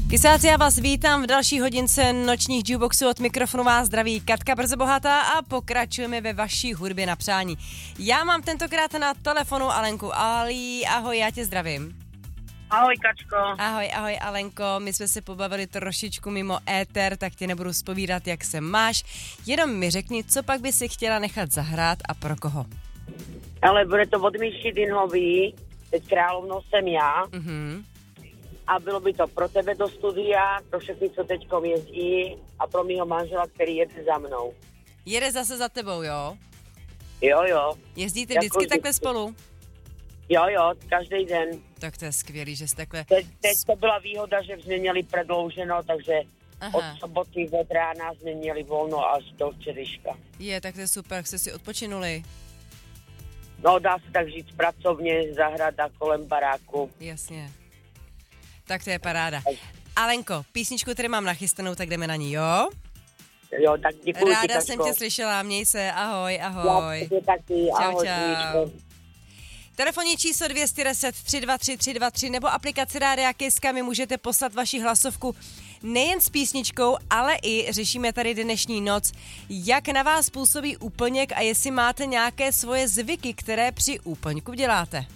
Kysáci, já vás vítám v další hodince nočních jukeboxů. Od mikrofonu vás zdraví Katka Brzobohatá a pokračujeme ve vaší hudbě na přání. Já mám tentokrát na telefonu Alenku. Ahoj, já tě zdravím. Ahoj, Kačko. Ahoj, Alenko, my jsme se pobavili trošičku mimo éter, tak tě nebudu zpovídat, jak se máš. Jenom mi řekni, co pak by si chtěla nechat zahrát a pro koho? Ale bude to od Míši Dinhový, teď královnou jsem já. A bylo by to pro tebe do studia, pro všechny, co teďkom jezdí a pro mýho manžela, který jede za mnou. Jede zase za tebou, jo? Jo. Jezdíte vždycky takhle spolu? Jo, každý den. Tak to je skvělý, že jste takhle... Teď to byla výhoda, že jsme měli prodlouženo, takže od soboty od rána jsme měli volno až do včerejška. Tak to je super, jste si odpočinuli. No, dá se tak říct pracovně, zahrada kolem baráku. Jasně. Tak to je paráda. Alenko, písničku tady mám nachystanou, tak jdeme na ní, jo? Jo, tak děkuji. Ráda jsem tě slyšela, měj se, ahoj. Já taky, ahoj. Čau. Telefonní číslo 210 323 323 nebo aplikace Rádia Kiska, mi můžete poslat vaši hlasovku nejen s písničkou, ale i řešíme tady dnešní noc, jak na vás působí úplněk a jestli máte nějaké svoje zvyky, které při úplňku děláte.